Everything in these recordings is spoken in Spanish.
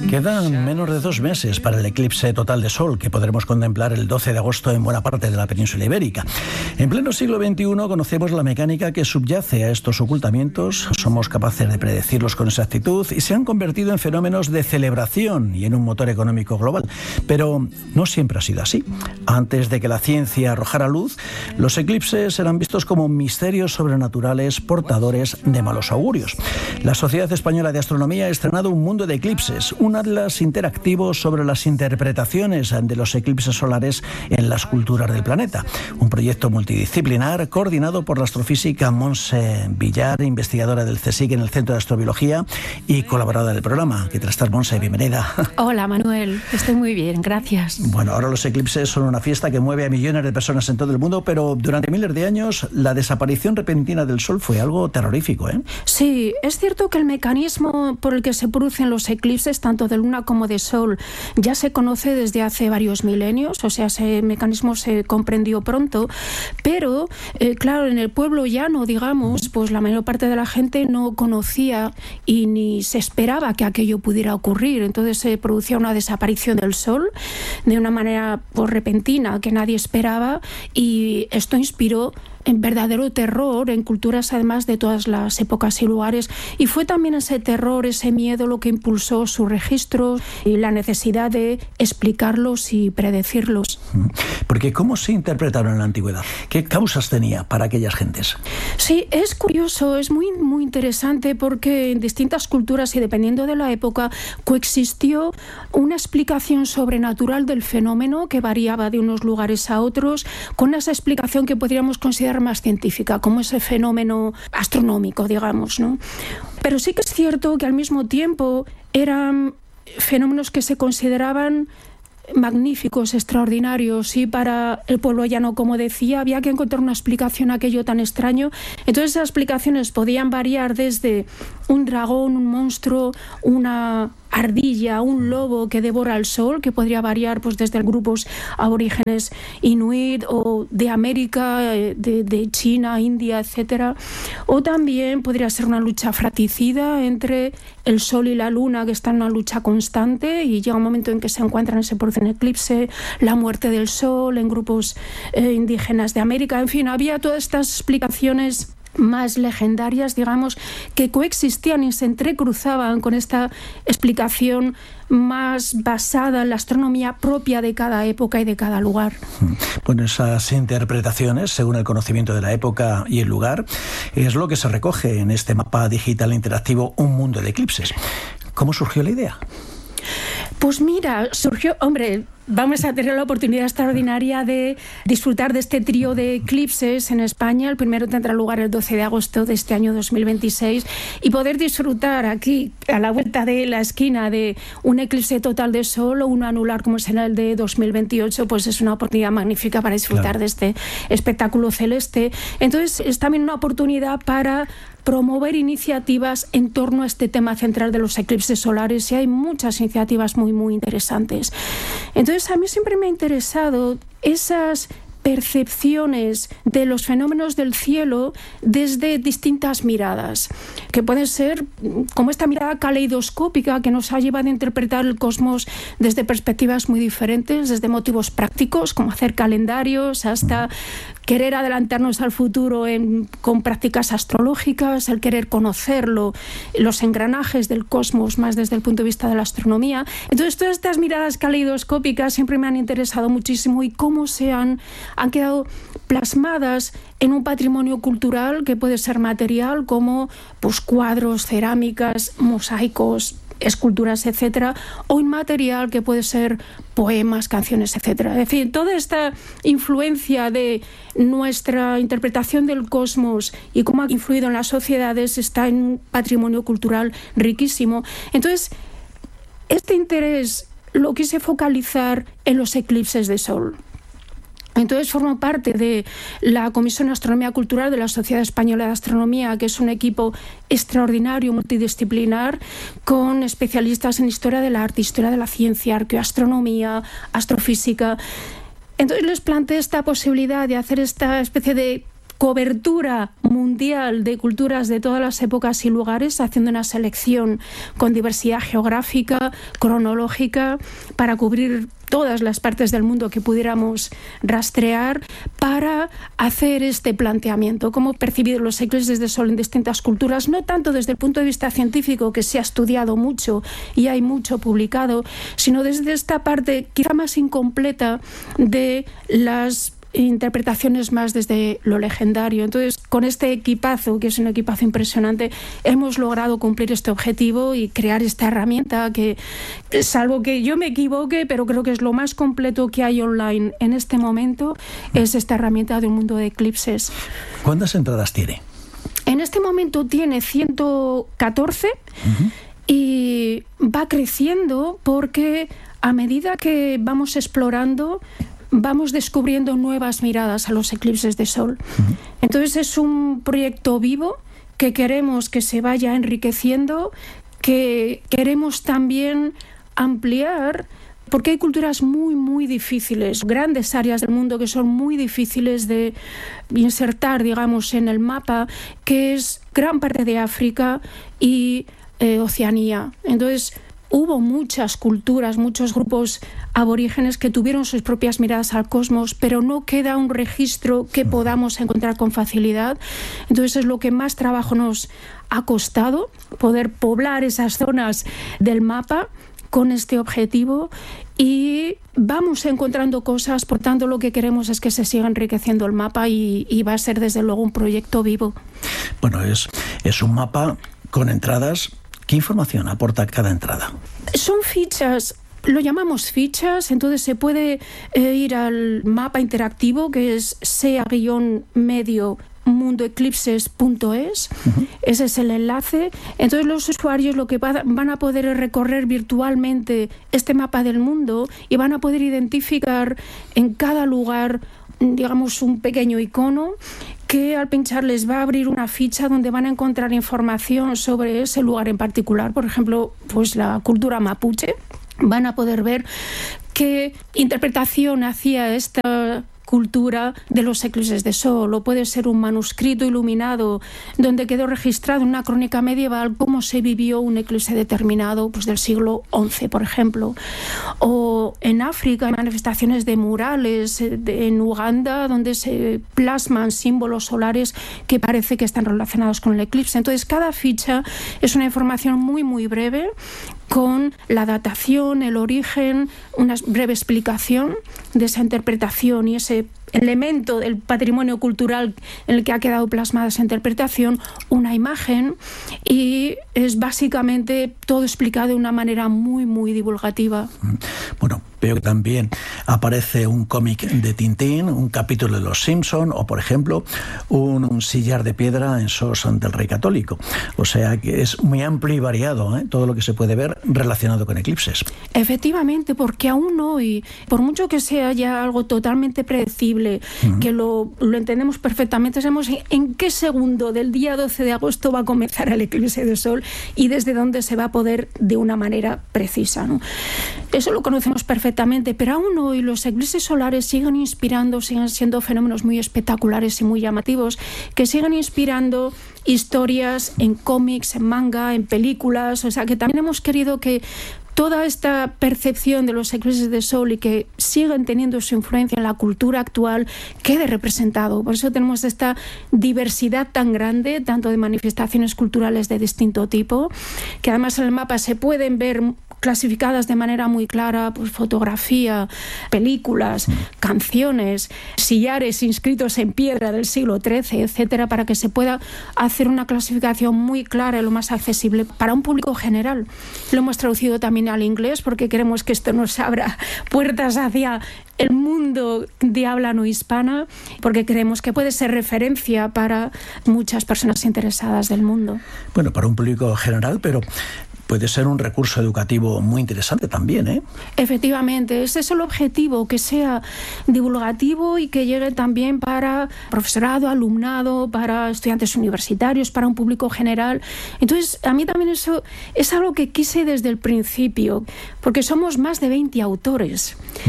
Quedan menos de 2 meses para el eclipse total de Sol que podremos contemplar el 12 de agosto en buena parte de la península ibérica. En pleno siglo XXI conocemos la mecánica que subyace a estos ocultamientos, somos capaces de predecirlos con exactitud y se han convertido en fenómenos de celebración y en un motor económico global. Pero no siempre ha sido así. Antes de que la ciencia arrojara luz, los eclipses eran vistos como misterios sobrenaturales portadores de malos augurios. La Sociedad Española de Astronomía ha estrenado un mundo de eclipses, un atlas interactivo sobre las interpretaciones de los eclipses solares en las culturas del planeta. Un proyecto multidisciplinar coordinado por la astrofísica Montse Villar, investigadora del CSIC en el Centro de Astrobiología y colaboradora del programa. ¿Qué tal estás, Montse? Bienvenida. Hola, Manuel. Estoy muy bien, gracias. Bueno, ahora los eclipses son una fiesta que mueve a millones de personas en todo el mundo, pero durante miles de años la desaparición repentina del Sol fue algo terrorífico, ¿eh? Sí, es cierto que el mecanismo por el que se producen los eclipses, tanto de luna como de sol, ya se conoce desde hace varios milenios, o sea, ese mecanismo se comprendió pronto, pero claro, en el pueblo llano, digamos, pues la mayor parte de la gente no conocía y ni se esperaba que aquello pudiera ocurrir. Entonces se producía una desaparición del Sol de una manera pues repentina que nadie esperaba, y esto inspiró en verdadero terror en culturas además de todas las épocas y lugares, y fue también ese terror, ese miedo lo que impulsó su registro y la necesidad de explicarlos y predecirlos. Porque ¿cómo se interpretaron en la antigüedad? ¿Qué causas tenía para aquellas gentes? Sí, es curioso, es muy, muy interesante, porque en distintas culturas y dependiendo de la época coexistió una explicación sobrenatural del fenómeno que variaba de unos lugares a otros, con esa explicación que podríamos considerar más científica, como ese fenómeno astronómico, digamos, ¿no? Pero sí que es cierto que al mismo tiempo eran fenómenos que se consideraban magníficos, extraordinarios, y para el pueblo llano, como decía, había que encontrar una explicación a aquello tan extraño. Entonces esas explicaciones podían variar desde un dragón, un monstruo, una ardilla, un lobo que devora el sol, que podría variar pues desde grupos aborígenes inuit o de América, de China, India, etcétera. O también podría ser una lucha fratricida entre el sol y la luna, que están en una lucha constante, y llega un momento en que se encuentran, se produce un eclipse, la muerte del sol en grupos indígenas de América. En fin, había todas estas explicaciones más legendarias, digamos, que coexistían y se entrecruzaban con esta explicación más basada en la astronomía propia de cada época y de cada lugar. Bueno, esas interpretaciones, según el conocimiento de la época y el lugar, es lo que se recoge en este mapa digital interactivo Un Mundo de Eclipses. ¿Cómo surgió la idea? Pues mira, surgió, vamos a tener la oportunidad extraordinaria de disfrutar de este trío de eclipses en España. El primero tendrá lugar el 12 de agosto de este año 2026, y poder disfrutar aquí, a la vuelta de la esquina, de un eclipse total de sol o uno anular como será el de 2028, pues es una oportunidad magnífica para disfrutar de este espectáculo celeste. Entonces es también una oportunidad para promover iniciativas en torno a este tema central de los eclipses solares, y hay muchas iniciativas muy, muy interesantes. Entonces, a mí siempre me ha interesado esas percepciones de los fenómenos del cielo desde distintas miradas, que pueden ser como esta mirada caleidoscópica que nos ha llevado a interpretar el cosmos desde perspectivas muy diferentes, desde motivos prácticos como hacer calendarios hasta querer adelantarnos al futuro con prácticas astrológicas, el querer conocerlo, los engranajes del cosmos más desde el punto de vista de la astronomía. Entonces todas estas miradas caleidoscópicas siempre me han interesado muchísimo, y cómo han quedado plasmadas en un patrimonio cultural que puede ser material, como pues cuadros, cerámicas, mosaicos, esculturas, etcétera, o inmaterial, que puede ser poemas, canciones, etcétera. En fin, toda esta influencia de nuestra interpretación del cosmos y cómo ha influido en las sociedades está en un patrimonio cultural riquísimo. Entonces, este interés lo quise focalizar en los eclipses de sol. Entonces formo parte de la Comisión de Astronomía Cultural de la Sociedad Española de Astronomía, que es un equipo extraordinario, multidisciplinar, con especialistas en historia del arte, historia de la ciencia, arqueoastronomía, astrofísica. Entonces les planteé esta posibilidad de hacer esta especie de cobertura mundial de culturas de todas las épocas y lugares, haciendo una selección con diversidad geográfica, cronológica, para cubrir todas las partes del mundo que pudiéramos rastrear, para hacer este planteamiento, cómo percibir los eclipses de sol en distintas culturas, no tanto desde el punto de vista científico, que se ha estudiado mucho y hay mucho publicado, sino desde esta parte quizá más incompleta de las interpretaciones más desde lo legendario. Entonces, con este equipazo, que es un equipazo impresionante, hemos logrado cumplir este objetivo y crear esta herramienta que, salvo que yo me equivoque, pero creo que es lo más completo que hay online en este momento, es esta herramienta de un mundo de eclipses. ¿Cuántas entradas tiene? En este momento tiene 114 y va creciendo porque a medida que vamos explorando, vamos descubriendo nuevas miradas a los eclipses de sol. Entonces es un proyecto vivo que queremos que se vaya enriqueciendo, que queremos también ampliar, porque hay culturas muy, muy difíciles, grandes áreas del mundo que son muy difíciles de insertar, digamos, en el mapa, que es gran parte de África y Oceanía. Entonces, hubo muchas culturas, muchos grupos aborígenes que tuvieron sus propias miradas al cosmos, pero no queda un registro que podamos encontrar con facilidad. Entonces es lo que más trabajo nos ha costado, poder poblar esas zonas del mapa con este objetivo, y vamos encontrando cosas. Por tanto, lo que queremos es que se siga enriqueciendo el mapa y va a ser desde luego un proyecto vivo. Bueno, es un mapa con entradas. ¿Qué información aporta cada entrada? Son fichas, lo llamamos fichas, entonces se puede ir al mapa interactivo, que es sea-mundoeclipses.es. Ese es el enlace. Entonces los usuarios lo que van a poder es recorrer virtualmente este mapa del mundo y van a poder identificar en cada lugar, digamos, un pequeño icono que al pinchar les va a abrir una ficha donde van a encontrar información sobre ese lugar en particular. Por ejemplo, pues la cultura mapuche. Van a poder ver qué interpretación hacía esta cultura de los eclipses de sol, o puede ser un manuscrito iluminado donde quedó registrado en una crónica medieval cómo se vivió un eclipse determinado, pues del siglo XI, por ejemplo. O en África hay manifestaciones de murales en Uganda donde se plasman símbolos solares que parece que están relacionados con el eclipse. Entonces cada ficha es una información muy muy breve con la datación, el origen, una breve explicación de esa interpretación y ese elemento del patrimonio cultural en el que ha quedado plasmada esa interpretación, una imagen, y es básicamente todo explicado de una manera muy, muy divulgativa. Bueno, veo que también aparece un cómic de Tintín, un capítulo de Los Simpson, o por ejemplo un sillar de piedra en sos del Rey Católico. O sea que es muy amplio y variado, todo lo que se puede ver relacionado con eclipses. Efectivamente, porque aún hoy, por mucho que sea ya algo totalmente predecible, que lo entendemos perfectamente, sabemos en qué segundo del día 12 de agosto va a comenzar el eclipse de sol y desde dónde se va a poder de una manera precisa, ¿no? Eso lo conocemos perfectamente, pero aún hoy los eclipses solares siguen inspirando, siguen siendo fenómenos muy espectaculares y muy llamativos, que siguen inspirando historias en cómics, en manga, en películas. O sea que también hemos querido que toda esta percepción de los eclipses de sol y que siguen teniendo su influencia en la cultura actual quede representado. Por eso tenemos esta diversidad tan grande, tanto de manifestaciones culturales de distinto tipo, que además en el mapa se pueden ver clasificadas de manera muy clara, pues fotografía, películas, canciones, sillares inscritos en piedra del siglo XIII, etcétera, para que se pueda hacer una clasificación muy clara y lo más accesible para un público general. Lo hemos traducido también al inglés porque queremos que esto nos abra puertas hacia el mundo de habla no hispana, porque creemos que puede ser referencia para muchas personas interesadas del mundo. Bueno, para un público general, pero puede ser un recurso educativo muy interesante también, ¿eh? Efectivamente, ese es el objetivo, que sea divulgativo y que llegue también para profesorado, alumnado, para estudiantes universitarios, para un público general. Entonces, a mí también eso es algo que quise desde el principio, porque somos más de 20 autores.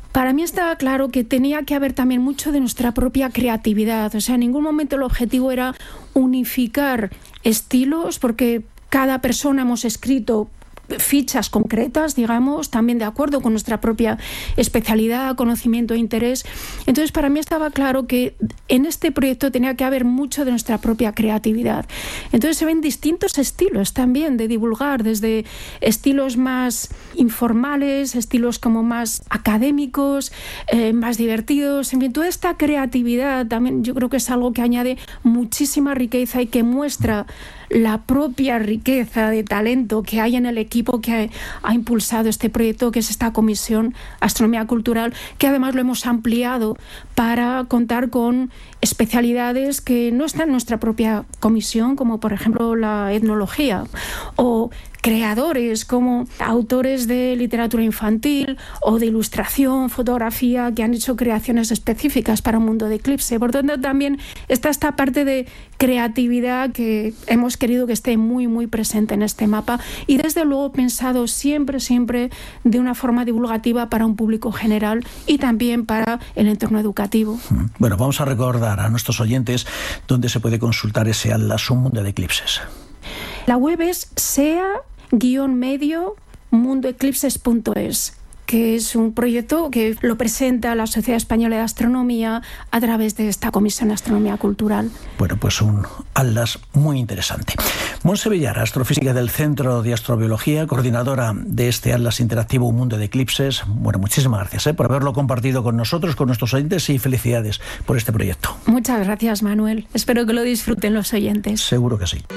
Para mí estaba claro que tenía que haber también mucho de nuestra propia creatividad. O sea, en ningún momento el objetivo era unificar estilos, porque cada persona hemos escrito fichas concretas, digamos, también de acuerdo con nuestra propia especialidad, conocimiento e interés. Entonces, para mí estaba claro que en este proyecto tenía que haber mucho de nuestra propia creatividad. Entonces, se ven distintos estilos también de divulgar, desde estilos más informales, estilos como más académicos, más divertidos. En fin, toda esta creatividad también yo creo que es algo que añade muchísima riqueza y que muestra la propia riqueza de talento que hay en el equipo que ha impulsado este proyecto, que es esta Comisión Astronomía Cultural, que además lo hemos ampliado para contar con especialidades que no están en nuestra propia comisión, como por ejemplo la etnología, o creadores como autores de literatura infantil o de ilustración, fotografía, que han hecho creaciones específicas para un mundo de eclipse. Por tanto, también está esta parte de creatividad que hemos querido que esté muy, muy presente en este mapa, y desde luego pensado siempre de una forma divulgativa para un público general y también para el entorno educativo. Bueno, vamos a recordar a nuestros oyentes dónde se puede consultar ese atlas, Un Mundo de Eclipses. La web es sea-mundoeclipses.es, que es un proyecto que lo presenta la Sociedad Española de Astronomía a través de esta Comisión de Astronomía Cultural. Bueno, pues un atlas muy interesante. Montse Villar, astrofísica del Centro de Astrobiología, coordinadora de este atlas interactivo Un Mundo de Eclipses. Bueno, muchísimas gracias por haberlo compartido con nosotros, con nuestros oyentes, y felicidades por este proyecto. Muchas gracias, Manuel. Espero que lo disfruten los oyentes. Seguro que sí.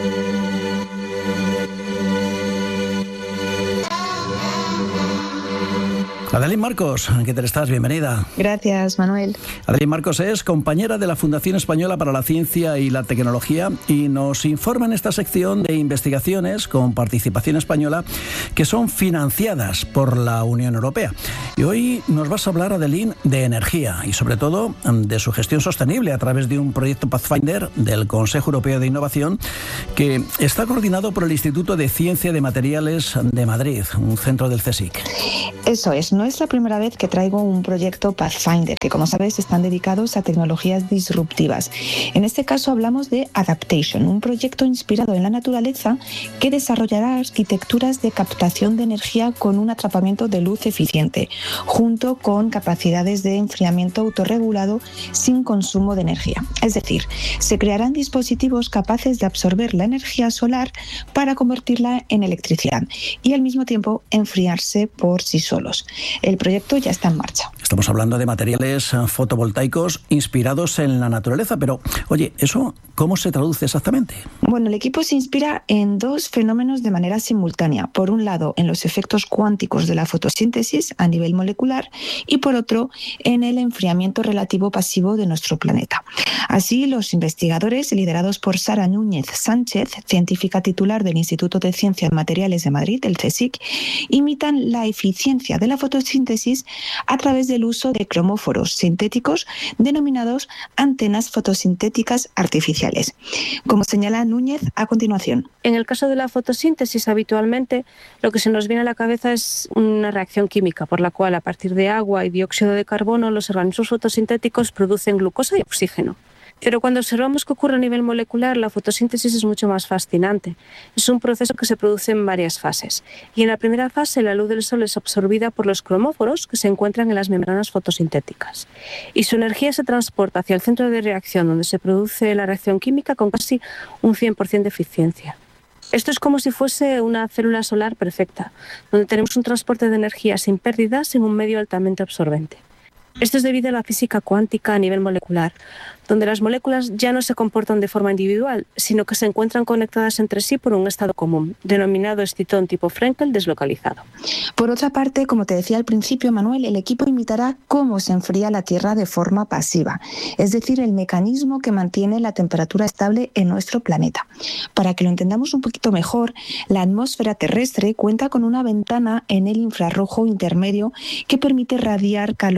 Adeline Marcos, ¿qué tal estás? Bienvenida. Gracias, Manuel. Adeline Marcos es compañera de la Fundación Española para la Ciencia y la Tecnología y nos informa en esta sección de investigaciones con participación española que son financiadas por la Unión Europea. Y hoy nos vas a hablar, Adeline, de energía y sobre todo de su gestión sostenible a través de un proyecto Pathfinder del Consejo Europeo de Innovación que está coordinado por el Instituto de Ciencia de Materiales de Madrid, un centro del CSIC. Eso es, no es la primera vez que traigo un proyecto Pathfinder, que como sabes están dedicados a tecnologías disruptivas. En este caso hablamos de Adaptation, un proyecto inspirado en la naturaleza que desarrollará arquitecturas de captación de energía con un atrapamiento de luz eficiente, junto con capacidades de enfriamiento autorregulado sin consumo de energía. Es decir, se crearán dispositivos capaces de absorber la energía solar para convertirla en electricidad y al mismo tiempo enfriarse por sí solos. El proyecto ya está en marcha. Estamos hablando de materiales fotovoltaicos inspirados en la naturaleza, pero oye, ¿eso cómo se traduce exactamente? Bueno, el equipo se inspira en dos fenómenos de manera simultánea. Por un lado, en los efectos cuánticos de la fotosíntesis a nivel molecular y por otro, en el enfriamiento relativo pasivo de nuestro planeta. Así, los investigadores, liderados por Sara Núñez Sánchez, científica titular del Instituto de Ciencia en Materiales de Madrid, el CSIC, imitan la eficiencia de la fotosíntesis a través del uso de cromóforos sintéticos denominados antenas fotosintéticas artificiales. Como señala Núñez a continuación. En el caso de la fotosíntesis, habitualmente lo que se nos viene a la cabeza es una reacción química por la cual a partir de agua y dióxido de carbono los organismos fotosintéticos producen glucosa y oxígeno. Pero cuando observamos qué ocurre a nivel molecular, la fotosíntesis es mucho más fascinante. Es un proceso que se produce en varias fases. Y en la primera fase, la luz del sol es absorbida por los cromóforos que se encuentran en las membranas fotosintéticas. Y su energía se transporta hacia el centro de reacción, donde se produce la reacción química con casi un 100% de eficiencia. Esto es como si fuese una célula solar perfecta, donde tenemos un transporte de energía sin pérdidas en un medio altamente absorbente. Esto es debido a la física cuántica a nivel molecular, donde las moléculas ya no se comportan de forma individual, sino que se encuentran conectadas entre sí por un estado común, denominado excitón tipo Frenkel deslocalizado. Por otra parte, como te decía al principio, Manuel, el equipo imitará cómo se enfría la Tierra de forma pasiva, es decir, el mecanismo que mantiene la temperatura estable en nuestro planeta. Para que lo entendamos un poquito mejor, la atmósfera terrestre cuenta con una ventana en el infrarrojo intermedio que permite radiar calor de forma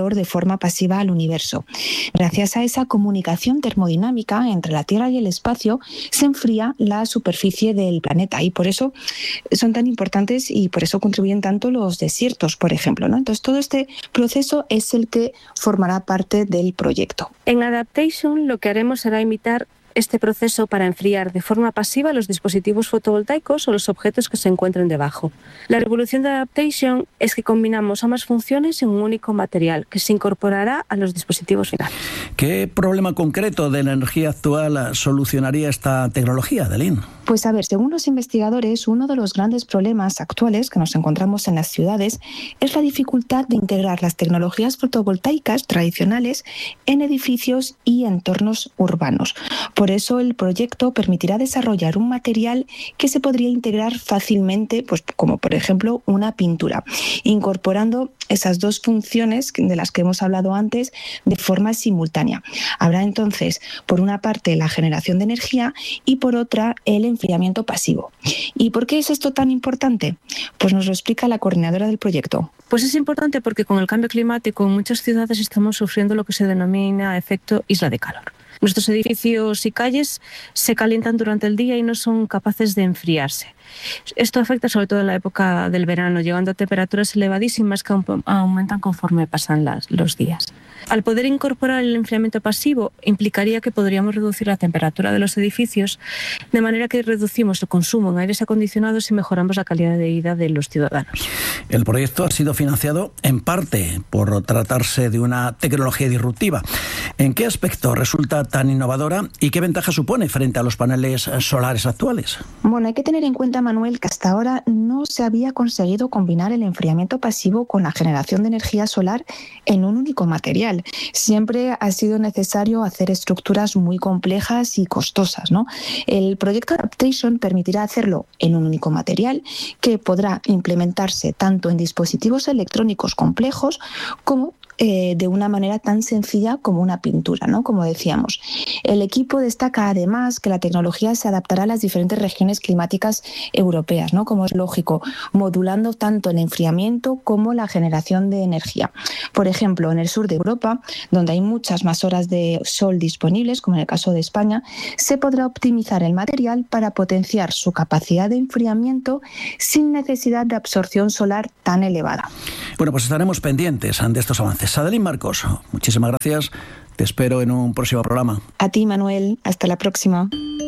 forma pasiva al universo. Gracias a esa comunicación termodinámica entre la Tierra y el espacio, se enfría la superficie del planeta y por eso son tan importantes y por eso contribuyen tanto los desiertos, por ejemplo, ¿no? Entonces, todo este proceso es el que formará parte del proyecto. En Adaptation lo que haremos será imitar este proceso para enfriar de forma pasiva los dispositivos fotovoltaicos o los objetos que se encuentren debajo. La revolución de Adaptation es que combinamos ambas funciones en un único material que se incorporará a los dispositivos finales. ¿Qué problema concreto de la energía actual solucionaría esta tecnología, Adeline? Pues a ver, según los investigadores, uno de los grandes problemas actuales que nos encontramos en las ciudades es la dificultad de integrar las tecnologías fotovoltaicas tradicionales en edificios y entornos urbanos. Por eso el proyecto permitirá desarrollar un material que se podría integrar fácilmente, pues como por ejemplo una pintura, incorporando esas dos funciones de las que hemos hablado antes de forma simultánea. Habrá entonces, por una parte, la generación de energía y por otra, el enfriamiento pasivo. ¿Y por qué es esto tan importante? Pues nos lo explica la coordinadora del proyecto. Pues es importante porque con el cambio climático en muchas ciudades estamos sufriendo lo que se denomina efecto isla de calor. Nuestros edificios y calles se calientan durante el día y no son capaces de enfriarse. Esto afecta sobre todo en la época del verano, llegando a temperaturas elevadísimas que aumentan conforme pasan los días. Al poder incorporar el enfriamiento pasivo, implicaría que podríamos reducir la temperatura de los edificios, de manera que reducimos el consumo en aires acondicionados y mejoramos la calidad de vida de los ciudadanos. El proyecto ha sido financiado en parte por tratarse de una tecnología disruptiva. ¿En qué aspecto resulta tan innovadora y qué ventaja supone frente a los paneles solares actuales? Bueno, hay que tener en cuenta, Manuel, que hasta ahora no se había conseguido combinar el enfriamiento pasivo con la generación de energía solar en un único material. Siempre ha sido necesario hacer estructuras muy complejas y costosas, ¿no? El proyecto Adaptation permitirá hacerlo en un único material que podrá implementarse tanto en dispositivos electrónicos complejos como de una manera tan sencilla como una pintura, ¿no? Como decíamos. El equipo destaca además que la tecnología se adaptará a las diferentes regiones climáticas europeas, ¿no? Como es lógico, modulando tanto el enfriamiento como la generación de energía. Por ejemplo, en el sur de Europa, donde hay muchas más horas de sol disponibles, como en el caso de España, se podrá optimizar el material para potenciar su capacidad de enfriamiento sin necesidad de absorción solar tan elevada. Bueno, pues estaremos pendientes de estos avances. Adeline Marcos, muchísimas gracias. Te espero en un próximo programa. A ti, Manuel. Hasta la próxima.